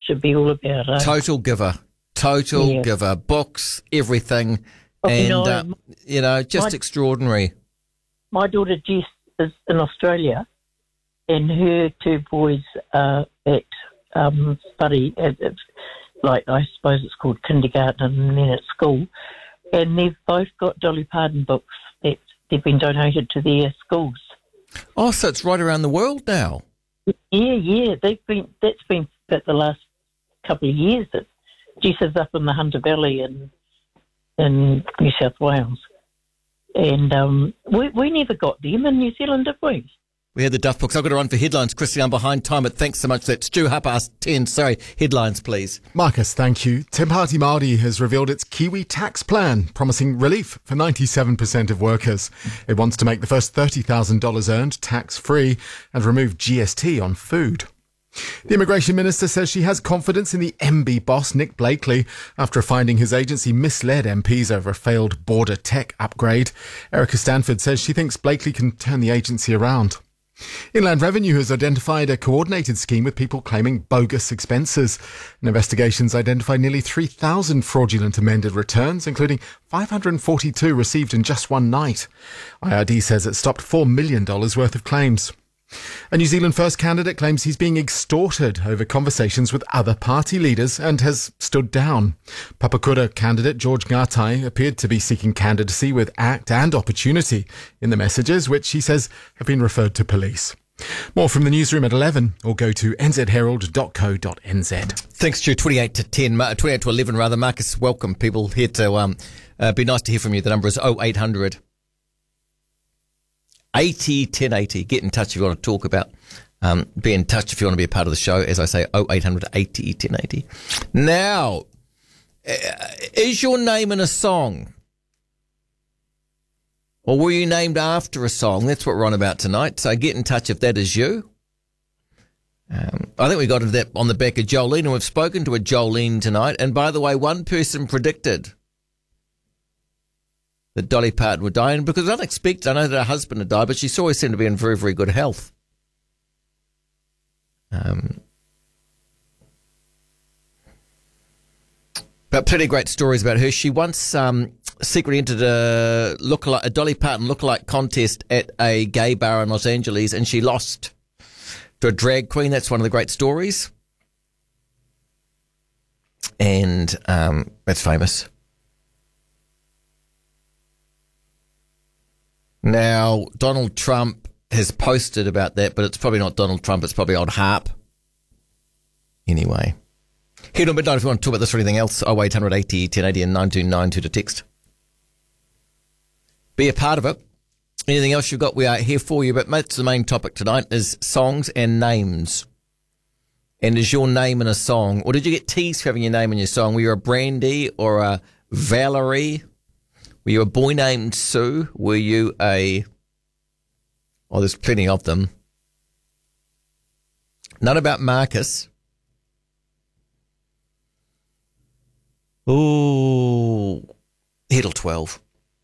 should be all about. Total giver. Books, everything. And, just extraordinary. My daughter Jess is in Australia, and her two boys are at study at like I suppose it's called kindergarten and then at school, and they've both got Dolly Parton books that they've been donated to their schools. Oh, so it's right around the world now. Yeah. That's been about the last couple of years that Jess is up in the Hunter Valley in New South Wales, and we never got them in New Zealand, did we? We had the Duff books. I've got to run for headlines, Christy. I'm behind time, but thanks so much. That's Stu, 10:30. Sorry, headlines, please. Marcus, thank you. Te Pāti Māori has revealed its Kiwi tax plan, promising relief for 97% of workers. It wants to make the first $30,000 earned tax-free and remove GST on food. The Immigration Minister says she has confidence in the MB boss, Nick Blakely, after finding his agency misled MPs over a failed border tech upgrade. Erica Stanford says she thinks Blakely can turn the agency around. Inland Revenue has identified a coordinated scheme with people claiming bogus expenses. Investigations identified nearly 3,000 fraudulent amended returns, including 542 received in just one night. IRD says it stopped $4 million worth of claims. A New Zealand First candidate claims he's being extorted over conversations with other party leaders and has stood down. Papakura candidate George Ngatai appeared to be seeking candidacy with ACT and Opportunity in the messages, which he says have been referred to police. More from the newsroom at 11 or go to nzherald.co.nz. Thanks, Stu. 28 to 11 rather. Marcus, welcome. People here to be nice to hear from you. The number is 0800 80 1080. Get in touch if you want to talk about. Be in touch if you want to be a part of the show. As I say, 0800 80 1080. Now, is your name in a song? Or were you named after a song? That's what we're on about tonight. So get in touch if that is you. I think we got into that on the back of Jolene, and we've spoken to a Jolene tonight. And by the way, one person predicted that Dolly Parton would die, and because it was unexpected. I know that her husband had died, but she always seemed to be in very, very good health. But plenty of great stories about her. She once secretly entered a Dolly Parton lookalike contest at a gay bar in Los Angeles, and she lost to a drag queen. That's one of the great stories. And that's famous. Now, Donald Trump has posted about that, but it's probably not Donald Trump. It's probably old Harp. Anyway. Head on midnight if you want to talk about this or anything else. 0800 80 1080 and 9292 to text. Be a part of it. Anything else you've got, we are here for you. But that's the main topic tonight is songs and names. And is your name in a song? Or did you get teased for having your name in your song? Were you a Brandy or a Valerie? Were you a boy named Sue? Were you a... Oh, there's plenty of them. None about Marcus. Ooh. Heddle 12.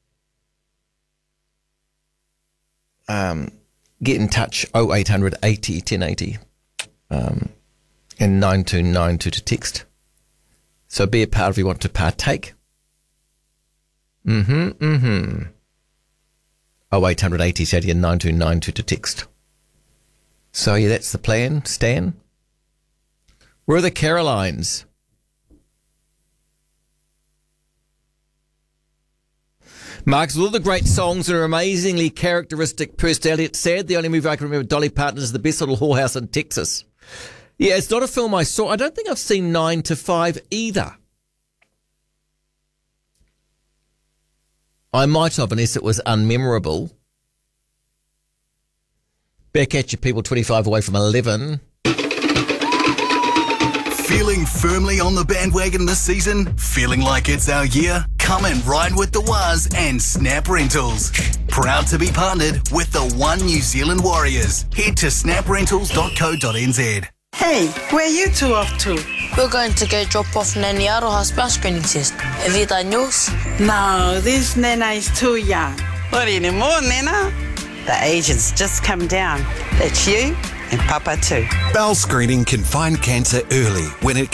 Get in touch, 0800 80 1080 and 9292 to text. So be a part if you want to partake. 0800 80 1080 and 9292 to text. So yeah, that's the plan, Stan. Where are the Carolines? Marcus, with all the great songs and her amazingly characteristic personality, it's sad the only movie I can remember Dolly Parton is The Best Little Whorehouse in Texas. Yeah, it's not a film I saw. I don't think I've seen 9 to 5 either. I might have, unless it was unmemorable. Back at you, people, 25 away from 11. Feeling firmly on the bandwagon this season? Feeling like it's our year? Come and ride with the Waz and Snap Rentals. Proud to be partnered with the One New Zealand Warriors. Head to snaprentals.co.nz. Hey, where you two off to? We're going to go drop off Nanny Aroha's spouse screening test. Have you done yours? No, this Nana is too young. What anymore, Nana? The agent's just come down. That's you and Papa too. Bowel screening can find cancer early when it